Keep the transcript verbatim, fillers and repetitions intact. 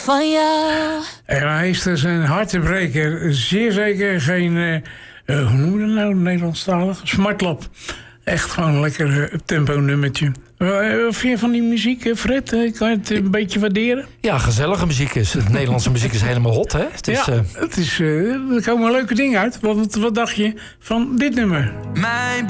van jou. En hij is dus een hartebreker. Zeer zeker geen, uh, uh, hoe noem je dat nou, Nederlandstalig? Smartlap. Echt gewoon een lekker uh, tempo nummertje. Uh, wat vind je van die muziek, Fred? Uh, kan je het een beetje waarderen? Ja, gezellige muziek is. De Nederlandse muziek is helemaal hot, hè? Het is, ja, uh... het is, uh, er komen leuke dingen uit. Wat, wat dacht je van dit nummer? Mijn